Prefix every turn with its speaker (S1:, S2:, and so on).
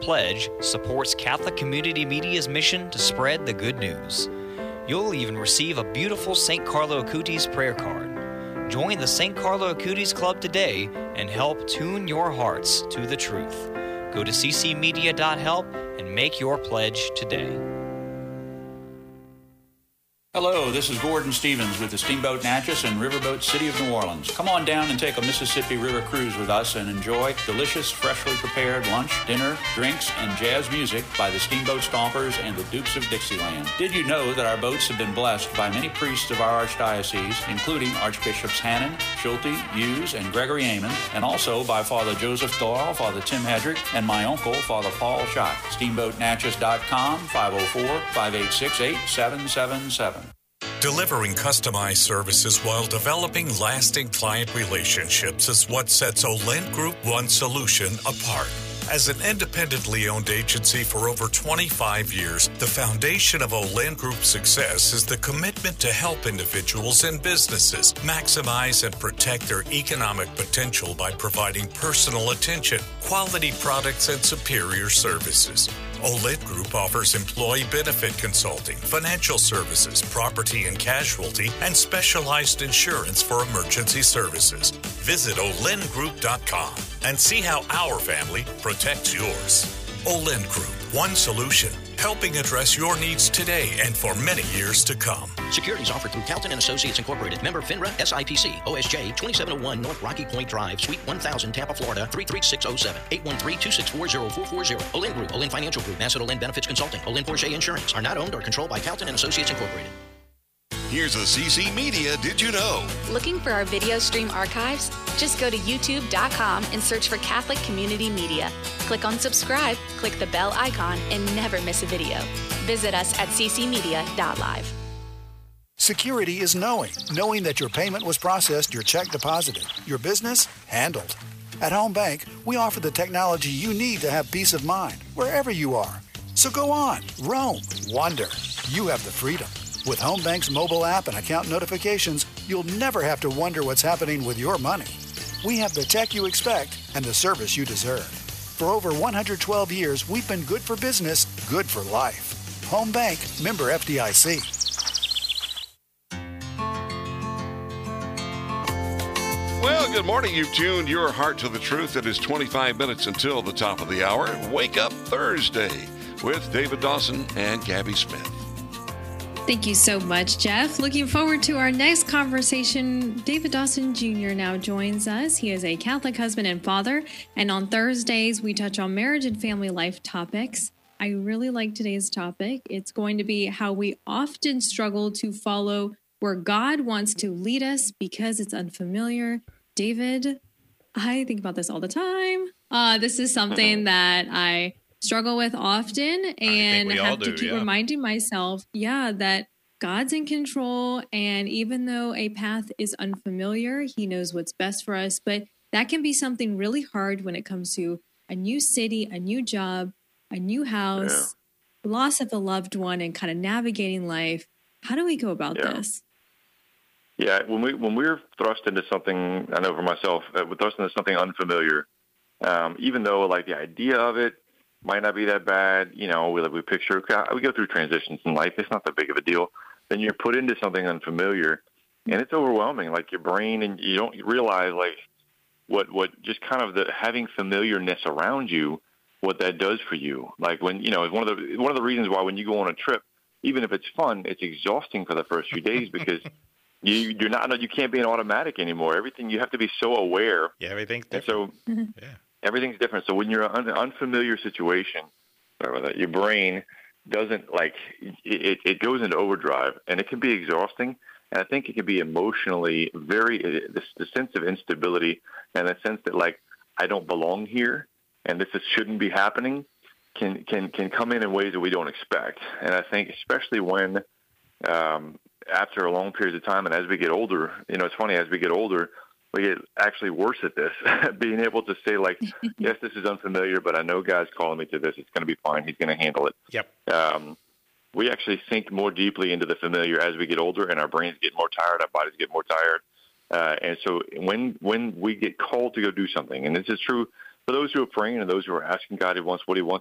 S1: pledge supports Catholic Community Media's mission to spread the good news. You'll even receive a beautiful St. Carlo Acutis prayer card. Join the St. Carlo Acutis Club today and help tune your hearts to the truth. Go to ccmedia.help and make your pledge today.
S2: Hello, this is Gordon Stevens with the Steamboat Natchez and Riverboat City of New Orleans. Come on down and take a Mississippi River cruise with us and enjoy delicious, freshly prepared lunch, dinner, drinks, and jazz music by the Steamboat Stompers and the Dukes of Dixieland. Did you know that our boats have been blessed by many priests of our archdiocese, including Archbishops Hannon, Schulte, Hughes, and Gregory Amon, and also by Father Joseph Doyle, Father Tim Hedrick, and my uncle, Father Paul Schott. SteamboatNatchez.com, 504-586-8777.
S3: Delivering customized services while developing lasting client relationships is what sets Olent Group One Solution apart. As an independently owned agency for over 25 years, the foundation of Olent Group's success is the commitment to help individuals and businesses maximize and protect their economic potential by providing personal attention, quality products, and superior services. Olent Group offers employee benefit consulting, financial services, property and casualty, and specialized insurance for emergency services. Visit olentgroup.com and see how our family protects yours. Olent Group, one solution, helping address your needs today and for many years to come.
S4: Securities offered through Calton & Associates Incorporated. Member FINRA, SIPC. OSJ 2701 North Rocky Point Drive, Suite 1000, Tampa, Florida 33607. 813-264-0440. Olent Group, Olent Financial Group, Asset Olent Benefits Consulting, Olent Porsche Insurance are not owned or controlled by Calton & Associates Incorporated.
S5: Here's a CC Media Did You Know?
S6: Looking for our video stream archives? Just go to youtube.com and search for Catholic Community Media. Click on subscribe, click the bell icon, and never miss a video. Visit us at ccmedia.live.
S7: Security is knowing that your payment was processed, your check deposited, your business handled. At Home Bank, we offer the technology you need to have peace of mind wherever you are. So go on, roam, wander. You have the freedom. With Home Bank's mobile app and account notifications, you'll never have to wonder what's happening with your money. We have the tech you expect and the service you deserve. For over 112 years, we've been good for business, good for life. Home Bank, member FDIC.
S5: Well, good morning. You've tuned your heart to the truth. It is 25 minutes until the top of the hour. Wake Up Thursday with David Dawson and Gabby Smith.
S8: Thank you so much, Jeff. Looking forward to our next conversation. David Dawson Jr. now joins us. He is a Catholic husband and father. And on Thursdays, we touch on marriage and family life topics. I really like today's topic. It's going to be how we often struggle to follow where God wants to lead us because it's unfamiliar. David, I think about this all the time. This is something that I struggle with often and have to keep reminding myself, that God's in control. And even though a path is unfamiliar, he knows what's best for us. But that can be something really hard when it comes to a new city, a new job, a new house, loss of a loved one, and kind of navigating life. How do we go about this?
S9: Yeah, when we're thrust into something, I know for myself, we're thrust into something unfamiliar, even though like the idea of it might not be that bad, we picture, we go through transitions in life. It's not that big of a deal. Then you're put into something unfamiliar, and it's overwhelming. Like your brain, and you don't realize like what just kind of the having familiarness around you, what that does for you. Like when one of the reasons why when you go on a trip, even if it's fun, it's exhausting for the first few days because you can't be an automatic anymore. Everything you have to be so aware.
S10: Yeah, everything's different.
S9: And so everything's different. So when you're in an unfamiliar situation, your brain doesn't like it goes into overdrive, and it can be exhausting. And I think it can be emotionally the sense of instability and the sense that like I don't belong here, and shouldn't be happening can come in ways that we don't expect. And I think especially when after a long period of time, and as we get older, it's funny, as we get older, we get actually worse at this, being able to say like, yes, this is unfamiliar, but I know God's calling me to this. It's going to be fine. He's going to handle it.
S10: Yep.
S9: We actually sink more deeply into the familiar as we get older, and our brains get more tired, our bodies get more tired. And so when we get called to go do something, and this is true for those who are praying and those who are asking God what he wants